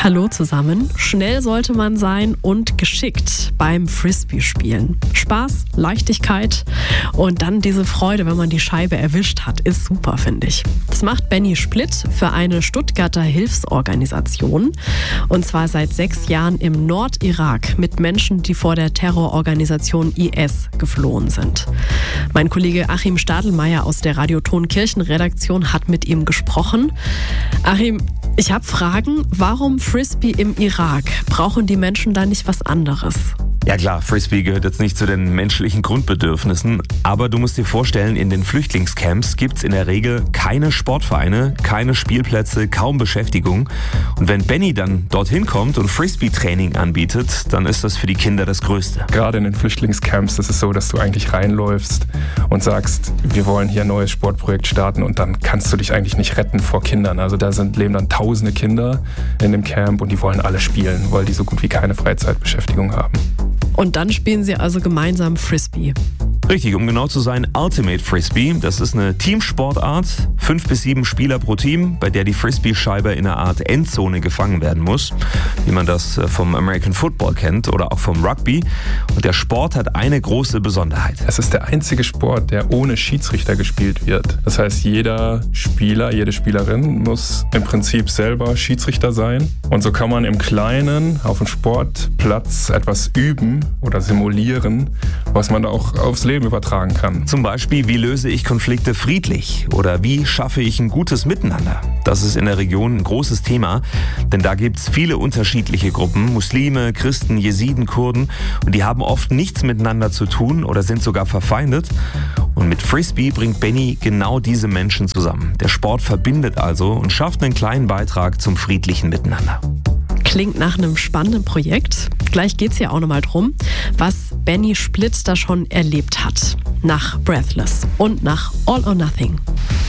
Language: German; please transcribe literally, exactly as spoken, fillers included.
Hallo zusammen. Schnell sollte man sein und geschickt beim Frisbee-Spielen. Spaß, Leichtigkeit und dann diese Freude, wenn man die Scheibe erwischt hat, ist super, finde ich. Das macht Benny Splitt für eine Stuttgarter Hilfsorganisation. Und zwar seit sechs Jahren im Nordirak mit Menschen, die vor der Terrororganisation I S geflohen sind. Mein Kollege Achim Stadelmeier aus der Radioton Kirchenredaktion hat mit ihm gesprochen. Achim, ich habe Fragen. Warum Frisbee im Irak? Brauchen die Menschen da nicht was anderes? Ja klar, Frisbee gehört jetzt nicht zu den menschlichen Grundbedürfnissen, aber du musst dir vorstellen, in den Flüchtlingscamps gibt's in der Regel keine Sportvereine, keine Spielplätze, kaum Beschäftigung. Und wenn Benny dann dorthin kommt und Frisbee-Training anbietet, dann ist das für die Kinder das Größte. Gerade in den Flüchtlingscamps ist es so, dass du eigentlich reinläufst und sagst, wir wollen hier ein neues Sportprojekt starten und dann kannst du dich eigentlich nicht retten vor Kindern. Also da sind, leben dann tausende Kinder in dem Camp und die wollen alle spielen, weil die so gut wie keine Freizeitbeschäftigung haben. Und dann spielen sie also gemeinsam Frisbee. Richtig, um genau zu sein, Ultimate Frisbee. Das ist eine Teamsportart, fünf bis sieben Spieler pro Team, bei der die Frisbee-Scheibe in einer Art Endzone gefangen werden muss, wie man das vom American Football kennt oder auch vom Rugby. Und der Sport hat eine große Besonderheit. Es ist der einzige Sport, der ohne Schiedsrichter gespielt wird. Das heißt, jeder Spieler, jede Spielerin muss im Prinzip selber Schiedsrichter sein. Und so kann man im Kleinen auf dem Sportplatz etwas üben oder simulieren, was man auch aufs Leben übertragen kann. Zum Beispiel, wie löse ich Konflikte friedlich oder wie schaffe ich ein gutes Miteinander? Das ist in der Region ein großes Thema, denn da gibt es viele unterschiedliche Gruppen, Muslime, Christen, Jesiden, Kurden, und die haben oft nichts miteinander zu tun oder sind sogar verfeindet. Und mit Frisbee bringt Benny genau diese Menschen zusammen. Der Sport verbindet also und schafft einen kleinen Beitrag zum friedlichen Miteinander. Klingt nach einem spannenden Projekt. Gleich geht es ja auch nochmal drum, was Benny Splitt da schon erlebt hat. Nach Breathless und nach All or Nothing.